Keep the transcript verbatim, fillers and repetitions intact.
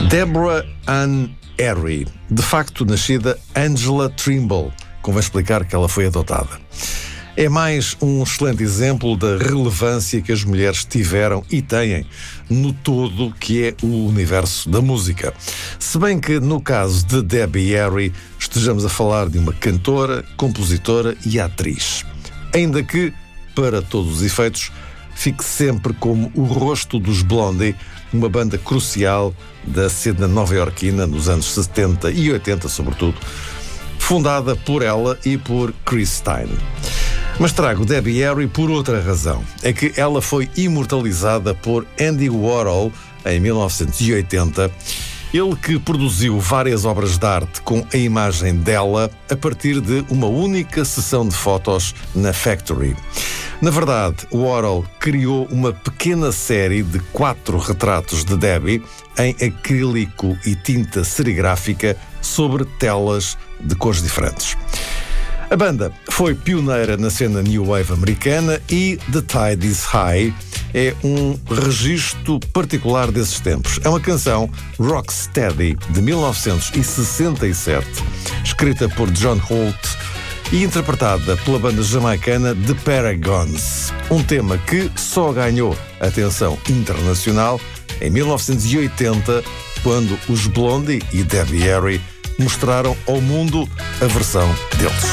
Deborah Ann Harry, de facto nascida Angela Trimble, convém explicar que ela foi adotada. É mais um excelente exemplo da relevância que as mulheres tiveram e têm no todo que é o universo da música. Se bem que, no caso de Debbie Harry, estejamos a falar de uma cantora, compositora e atriz. Ainda que, para todos os efeitos, fique sempre como o rosto dos Blondie, uma banda crucial da cena nova-iorquina nos anos setenta e oitenta, sobretudo, fundada por ela e por Chris Stein. Mas trago Debbie Harry por outra razão. É que ela foi imortalizada por Andy Warhol em mil novecentos e oitenta, ele que produziu várias obras de arte com a imagem dela a partir de uma única sessão de fotos na Factory. Na verdade, Warhol criou uma pequena série de quatro retratos de Debbie em acrílico e tinta serigráfica sobre telas de cores diferentes. A banda foi pioneira na cena New Wave americana e The Tide is High é um registro particular desses tempos. É uma canção Rocksteady de mil novecentos e sessenta e sete, escrita por John Holt e interpretada pela banda jamaicana The Paragons. Um tema que só ganhou atenção internacional em mil novecentos e oitenta, quando os Blondie e Debbie Harry mostraram ao mundo a versão deles.